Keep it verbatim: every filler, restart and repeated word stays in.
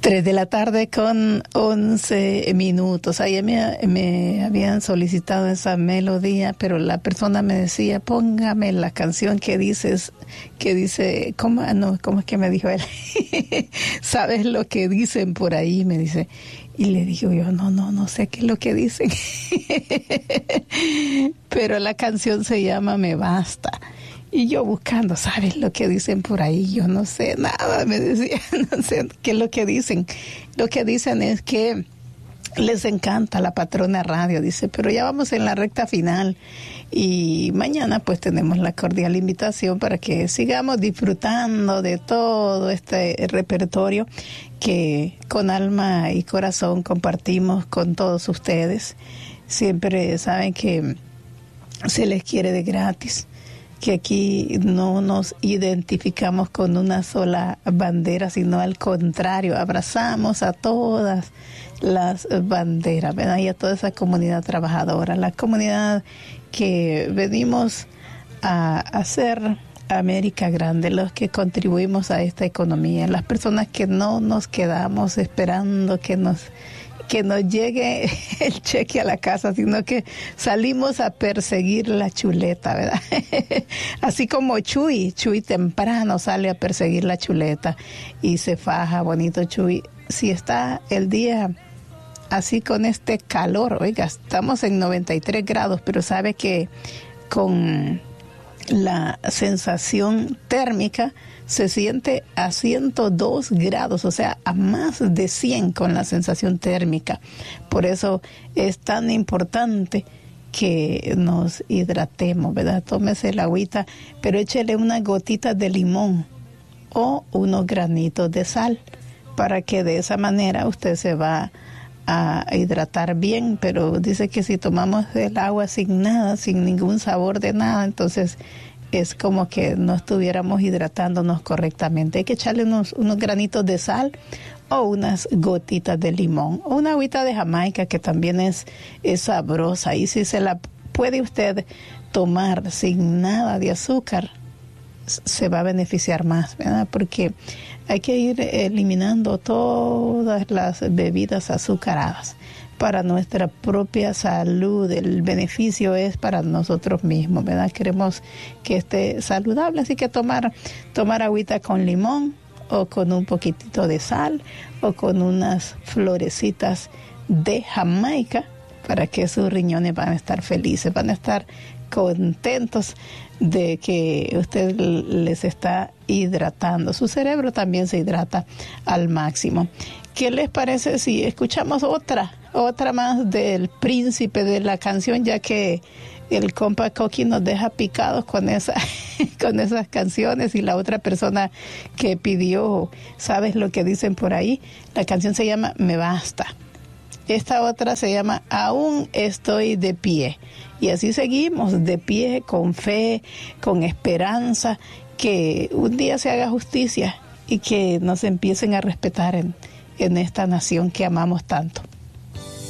Tres de la tarde con once minutos. Ayer me, me habían solicitado esa melodía, pero la persona me decía, póngame la canción que dices, que dice, ¿cómo, no, ¿cómo es que me dijo él? ¿Sabes lo que dicen por ahí? Me dice. Y le digo yo, no, no, no sé qué es lo que dicen. Pero la canción se llama Me Basta. Y yo buscando, ¿sabes lo que dicen por ahí? Yo no sé nada, me decía, no sé qué es lo que dicen. Lo que dicen es que les encanta la patrona radio, dice, pero ya vamos en la recta final y mañana pues tenemos la cordial invitación para que sigamos disfrutando de todo este repertorio que con alma y corazón compartimos con todos ustedes. Siempre saben que se les quiere de gratis, que aquí no nos identificamos con una sola bandera, sino al contrario, abrazamos a todas las banderas, ¿verdad? Y a toda esa comunidad trabajadora, la comunidad que venimos a hacer América grande, los que contribuimos a esta economía, las personas que no nos quedamos esperando que nos que nos llegue el cheque a la casa, sino que salimos a perseguir la chuleta, ¿verdad? Así como Chuy, Chuy temprano sale a perseguir la chuleta y se faja bonito Chuy. Si está el día así con este calor, oiga, estamos en noventa y tres grados, pero sabe que con la sensación térmica se siente a ciento dos grados, o sea, a más de cien con la sensación térmica. Por eso es tan importante que nos hidratemos, ¿verdad? Tómese el agüita, pero échele unas gotitas de limón o unos granitos de sal, para que de esa manera usted se va a hidratar bien. Pero dice que si tomamos el agua sin nada, sin ningún sabor de nada, entonces es como que no estuviéramos hidratándonos correctamente. Hay que echarle unos, unos granitos de sal o unas gotitas de limón o una agüita de Jamaica, que también es, es sabrosa. Y si se la puede usted tomar sin nada de azúcar, se va a beneficiar más, ¿verdad? Porque hay que ir eliminando todas las bebidas azucaradas para nuestra propia salud. El beneficio es para nosotros mismos, ¿verdad? Queremos que esté saludable, así que tomar, tomar agüita con limón o con un poquitito de sal o con unas florecitas de Jamaica, para que sus riñones van a estar felices, van a estar contentos de que usted les está hidratando. Su cerebro también se hidrata al máximo. ¿Qué les parece si escuchamos otra, otra más del príncipe de la canción, ya que el compa Coqui nos deja picados con esa, con esas canciones? Y la otra persona que pidió, ¿sabes lo que dicen por ahí? La canción se llama Me Basta. Esta otra se llama Aún Estoy de Pie. Y así seguimos, de pie, con fe, con esperanza, que un día se haga justicia y que nos empiecen a respetar en, en esta nación que amamos tanto.